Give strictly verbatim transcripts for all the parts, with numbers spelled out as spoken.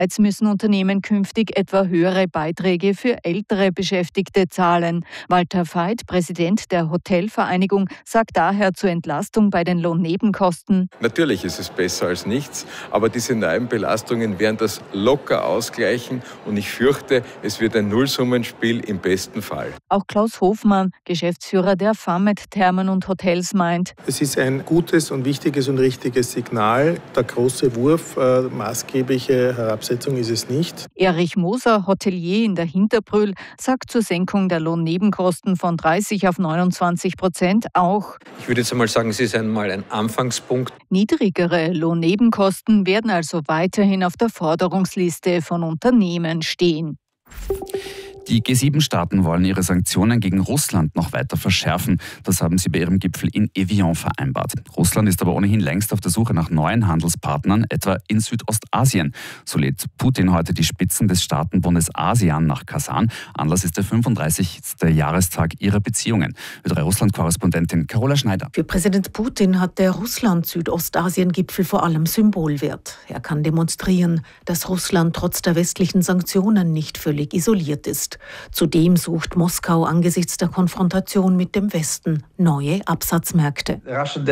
Jetzt müssen Unternehmen künftig etwa höhere Beiträge für ältere Beschäftigte zahlen. Walter Veit, Präsident der Hotelvereinigung, sagt daher zur Entlastung bei den Lohnnebenkosten: Natürlich ist es besser als nichts, aber diese neuen Belastungen werden das locker ausgleichen und ich fürchte, es wird ein Nullsummenspiel im besten Fall. Auch Klaus Hofmann, Geschäftsführer der Famet Thermen und Hotels, meint: Es ist ein gutes und wichtiges und richtiges Signal. Der große Wurf, äh, maßgebliche Herabsetzung ist es nicht. Erich Moser, Hotelier in der Hinterbrühl, sagt zur Senkung der Lohnnebenkosten von dreißig auf neunundzwanzig Prozent auch: Ich würde jetzt einmal sagen, es ist einmal ein Anfangspunkt. Niedrigere Lohnnebenkosten werden also weiterhin auf der Forderungsliste von Unternehmen stehen. Die G sieben Staaten wollen ihre Sanktionen gegen Russland noch weiter verschärfen. Das haben sie bei ihrem Gipfel in Evian vereinbart. Russland ist aber ohnehin längst auf der Suche nach neuen Handelspartnern, etwa in Südostasien. So lädt Putin heute die Spitzen des Staatenbundes ASEAN nach Kasan. Anlass ist der fünfunddreißigste Jahrestag ihrer Beziehungen. Ö drei Russland-Korrespondentin Carola Schneider. Für Präsident Putin hat der Russland-Südostasien-Gipfel vor allem Symbolwert. Er kann demonstrieren, dass Russland trotz der westlichen Sanktionen nicht völlig isoliert ist. Zudem sucht Moskau angesichts der Konfrontation mit dem Westen neue Absatzmärkte.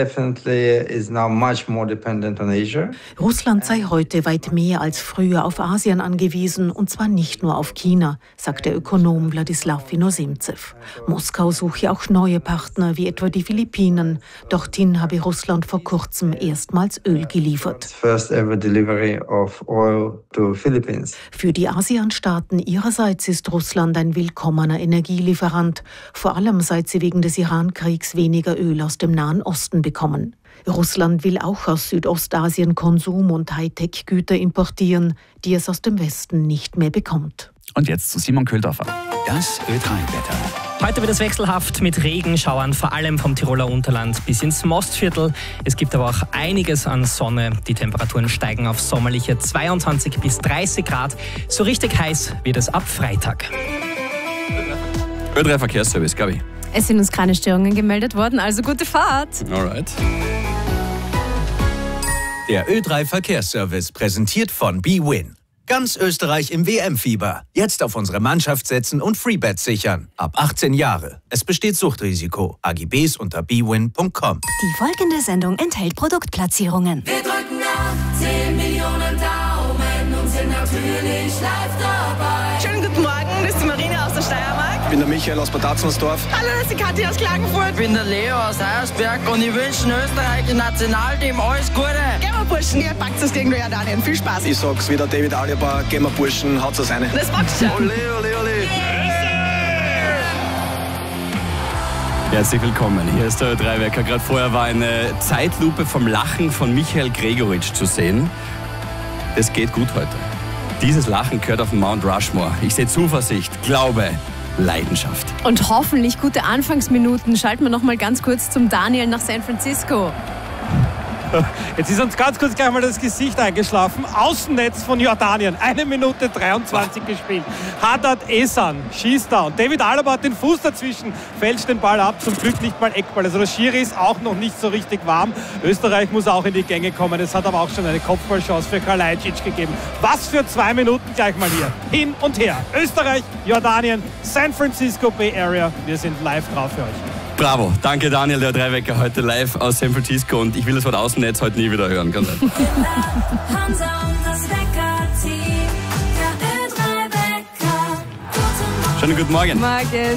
Russland sei heute weit mehr als früher auf Asien angewiesen, und zwar nicht nur auf China, sagt der Ökonom Wladislaw Inozemtsev. Moskau suche auch neue Partner, wie etwa die Philippinen. Dorthin habe Russland vor kurzem erstmals Öl geliefert. Für die ASEAN-Staaten ihrerseits ist Russland ein willkommener Energielieferant, vor allem seit sie wegen des Iran-Kriegs weniger Öl aus dem Nahen Osten bekommen. Russland will auch aus Südostasien Konsum- und Hightech-Güter importieren, die es aus dem Westen nicht mehr bekommt. Und jetzt zu Simon Köhldorfer. Das Ö drei Wetter. Heute wird es wechselhaft mit Regenschauern, vor allem vom Tiroler Unterland bis ins Mostviertel. Es gibt aber auch einiges an Sonne. Die Temperaturen steigen auf sommerliche zweiundzwanzig bis dreißig Grad. So richtig heiß wird es ab Freitag. Ö drei Verkehrsservice, Gabi. Es sind uns keine Störungen gemeldet worden, also gute Fahrt. Alright. Der Ö drei Verkehrsservice, präsentiert von BWin. Ganz Österreich im W M-Fieber. Jetzt auf unsere Mannschaft setzen und Freebets sichern. Ab achtzehn Jahre. Es besteht Suchtrisiko. A G Bs unter b win punkt com. Die folgende Sendung enthält Produktplatzierungen. Wir drücken achtzehn Millionen Daumen und sind natürlich live dabei. Schönen guten Morgen, das ist die Marina aus der Steiermark. Ich bin der Michael aus Bad Tatzensdorf. Hallo, das ist die Kathi aus Klagenfurt. Ich bin der Leo aus Eiersberg und ich wünsche Österreich im Nationalteam alles Gute. Gehen wir Burschen, ihr packt das gegen Jordanien. Viel Spaß. Ich sag's wieder, David Alaba, gehen wir Burschen, haut's das eine. Das magst du. Ole, ole, ole. Herzlich willkommen. Hier ist der Ö drei Wecker. Gerade vorher war eine Zeitlupe vom Lachen von Michael Gregoritsch zu sehen. Es geht gut heute. Dieses Lachen gehört auf den Mount Rushmore. Ich sehe Zuversicht, Glaube, Leidenschaft. Und hoffentlich gute Anfangsminuten. Schalten wir noch mal ganz kurz zum Daniel nach San Francisco. Jetzt ist uns ganz kurz gleich mal das Gesicht eingeschlafen. Außennetz von Jordanien. Eine Minute dreiundzwanzig gespielt. Haddad Ehsan schießt da. Und David Alaba hat den Fuß dazwischen, fälscht den Ball ab. Zum Glück nicht mal Eckball. Also der Schiri ist auch noch nicht so richtig warm. Österreich muss auch in die Gänge kommen. Es hat aber auch schon eine Kopfballchance für Kalajdzic gegeben. Was für zwei Minuten gleich mal hier. Hin und her. Österreich, Jordanien, San Francisco Bay Area. Wir sind live drauf für euch. Bravo, danke Daniel, der Ö drei Wecker heute live aus San Francisco, und ich will das Wort Außennetz heute nie wieder hören. Ganz einfach. Schönen guten Morgen. Morgen.